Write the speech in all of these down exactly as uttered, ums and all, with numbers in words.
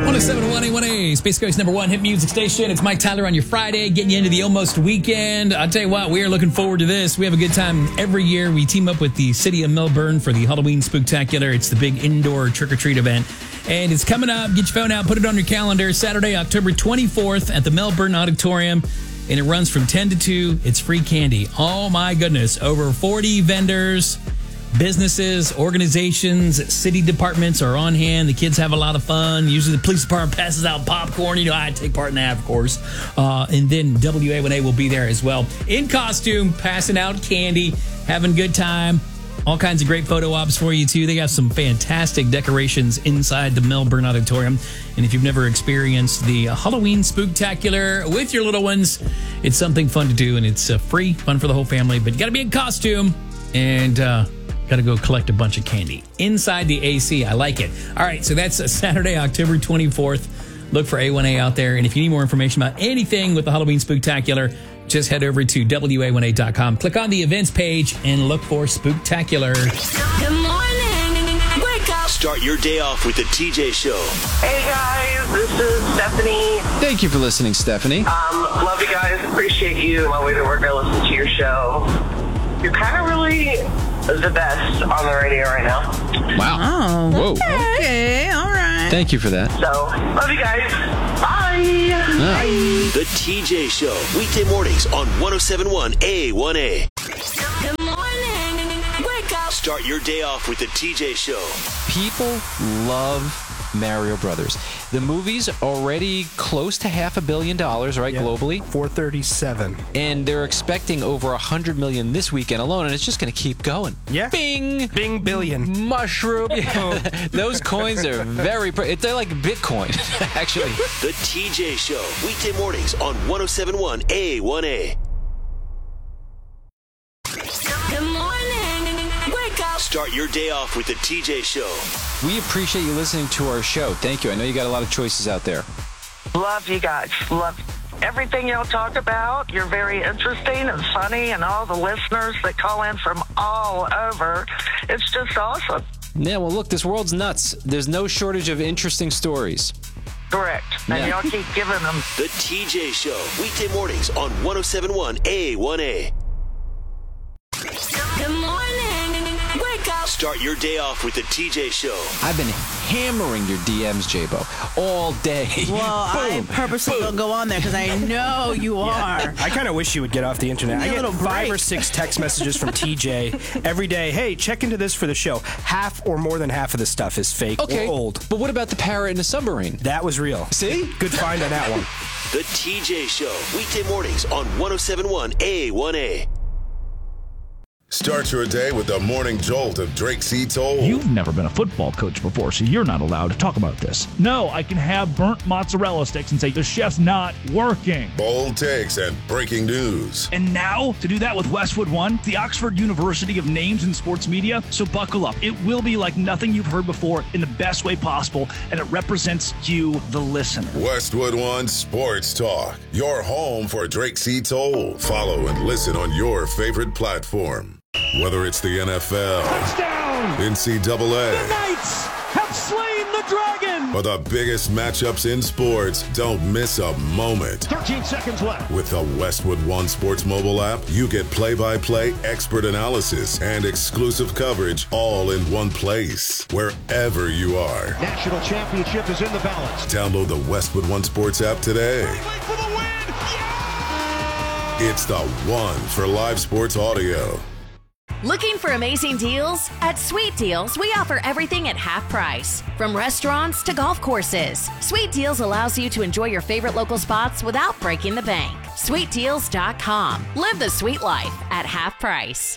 one oh seven point one A one A, Space Coast number one hit music station. It's Mike Tyler on your Friday, getting you into the almost weekend. I'll tell you what, we are looking forward to this. We have a good time every year. We team up with the city of Melbourne for the Halloween Spooktacular. It's the big indoor trick-or-treat event. And it's coming up. Get your phone out, put it on your calendar. Saturday, October twenty-fourth at the Melbourne Auditorium. And it runs from ten to two. It's free candy. Oh, my goodness. Over forty vendors, businesses, organizations, city departments are on hand. The kids have a lot of fun. Usually the police department passes out popcorn. You know, I take part in that, of course. Uh, and then W A one A will be there as well. In costume, passing out candy, having a good time. All kinds of great photo ops for you, too. They got some fantastic decorations inside the Melbourne Auditorium. And if you've never experienced the Halloween Spooktacular with your little ones, it's something fun to do. And it's uh, free, fun for the whole family. But you got to be in costume and uh, got to go collect a bunch of candy inside the A C. I like it. All right, so that's Saturday, October twenty-fourth. Look for A one A out there. And if you need more information about anything with the Halloween Spooktacular, just head over to W A one A dot com. Click on the events page and look for Spooktacular. Good morning. Wake up. Start your day off with the T J Show. Hey guys, this is Stephanie. Thank you for listening, Stephanie. Um, love you guys. Appreciate you. On my way to work, I listen to your show. You're kind of really the best on the radio right now. Wow. Oh, whoa. Okay. okay, all right. Thank you for that. So, love you guys. Bye. Yeah. The T J Show, weekday mornings on one oh seven point one A one A. Good morning. Wake up. Start your day off with the T J Show. People love Mario Brothers. The movie's already close to half a billion dollars, right, yeah, globally? four thirty-seven. And they're expecting over one hundred million this weekend alone, and it's just going to keep going. Yeah. Bing! Bing billion. Mushroom. Those coins are very... Pre- they're like Bitcoin, actually. The T J Show, weekday mornings on one oh seven point one A one A. Good morning. Wake up. Start your day off with the T J Show. We appreciate you listening to our show. Thank you. I know you got a lot of choices out there. Love you guys. Love everything y'all talk about. You're very interesting and funny, and all the listeners that call in from all over. It's just awesome. Yeah, well, look, this world's nuts. There's no shortage of interesting stories. Correct. And Yeah. y'all keep giving them. The T J Show, weekday mornings on one oh seven point one A one A. Good morning. Wake up. Start your day off with the T J Show. I've been hammering your D Ms, J-Bo, all day. Well, I purposely don't go on there because I know you are. I kind of wish you would get off the internet. Give me I a get little five break. or six text messages from T J every day. Hey, check into this for the show. Half or more than half of the stuff is fake Okay, or old. but what about the parrot in the submarine? That was real. See? Good find on that one. The T J Show, weekday mornings on one oh seven point one A one A. Start your day with the morning jolt of Drake C. Toll. You've never been a football coach before, so you're not allowed to talk about this. No, I can have burnt mozzarella sticks and say the chef's not working. Bold takes and breaking news. And now, to do that with Westwood One, the Oxford University of Names in Sports Media, so buckle up. It will be like nothing you've heard before in the best way possible, and it represents you, the listener. Westwood One Sports Talk, your home for Drake C. Toll. Follow and listen on your favorite platform. Whether it's the N F L, Touchdown! N C double A, The Knights have slain the dragon! or the biggest matchups in sports, don't miss a moment. thirteen seconds left. With the Westwood One Sports mobile app, you get play-by-play expert analysis and exclusive coverage all in one place, wherever you are. National championship is in the balance. Download the Westwood One Sports app today. Wait for the win! It's the one for live sports audio. Looking for amazing deals? At Sweet Deals, we offer everything at half price. From restaurants to golf courses, Sweet Deals allows you to enjoy your favorite local spots without breaking the bank. sweet deals dot com. Live the sweet life at half price.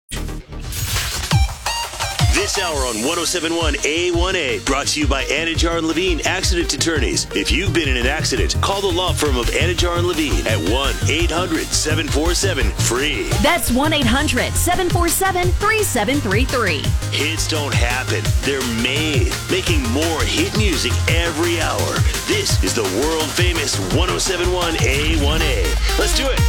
This hour on one oh seven point one A one A, brought to you by Anajar and Levine Accident Attorneys. If you've been in an accident, call the law firm of Anajar and Levine at one eight hundred seven four seven free. That's one eight hundred seven four seven three seven three three. Hits don't happen, they're made. Making more hit music every hour. This is the world famous one oh seven point one A one A. Let's do it.